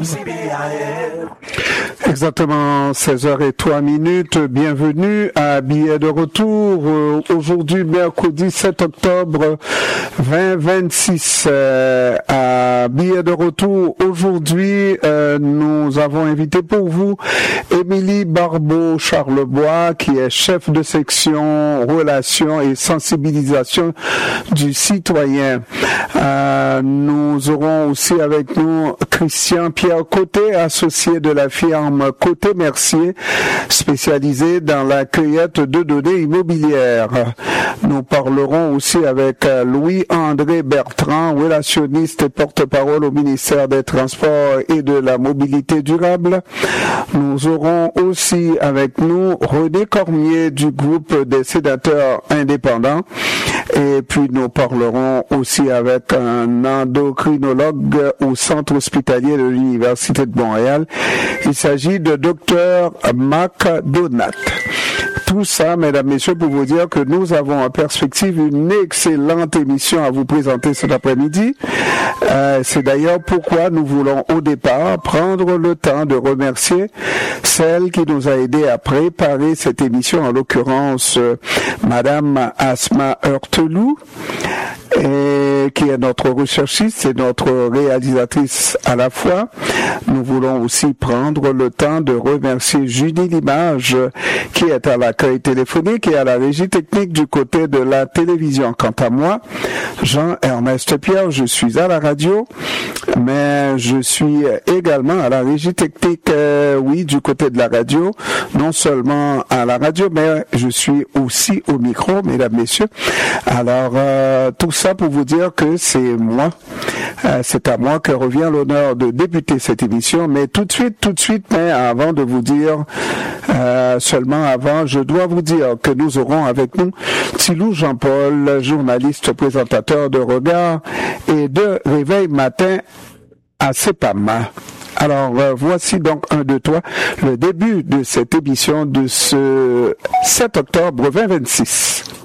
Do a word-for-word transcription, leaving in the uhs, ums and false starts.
Exactement seize heures zéro trois minutes. Bienvenue à Billet de retour. Euh, aujourd'hui, mercredi sept octobre vingt vingt-six. Euh, à Billet de retour, aujourd'hui, euh, nous avons invité pour vous Émilie Barbeau-Charlebois, qui est chef de section relations et sensibilisation du citoyen. Euh, nous aurons aussi avec nous Christian Pierre Côté, associé de la firme Côté Mercier, spécialisé dans la cueillette de données immobilières. Nous parlerons aussi avec Louis-André Bertrand, relationniste et porte-parole au ministère des Transports et de la Mobilité durable. Nous aurons aussi avec nous René Cormier du groupe des sénateurs indépendants. Et puis nous parlerons aussi avec un endocrinologue au centre hospitalier de l'Université de Montréal. Il s'agit de docteur Mac Donat. Tout ça, mesdames, messieurs, pour vous dire que nous avons en perspective une excellente émission à vous présenter cet après-midi. Euh, c'est d'ailleurs pourquoi nous voulons au départ prendre le temps de remercier celle qui nous a aidé à préparer cette émission, en l'occurrence euh, Madame Asma Heurtelou, et qui est notre recherchiste et notre réalisatrice à la fois. Nous voulons aussi prendre le temps de remercier Julie Limage, qui est à l'accueil téléphonique et à la régie technique du côté de la télévision. Quant à moi, Jean-Ernest Pierre, je suis à la radio, mais je suis également à la régie technique, euh, oui, du côté de la radio, non seulement à la radio, mais je suis aussi au micro, mesdames, messieurs. Alors, euh, tout ça pour vous dire que c'est moi, euh, c'est à moi que revient l'honneur de débuter cette émission, mais tout de suite, tout de suite, mais avant de vous dire, euh, seulement avant, je dois vous dire que nous aurons avec nous Thilou Jean-Paul, journaliste présentateur de Regard et de Réveil Matin à Sepama. Alors, euh, voici donc un de toi, le début de cette émission de ce sept octobre vingt vingt-six.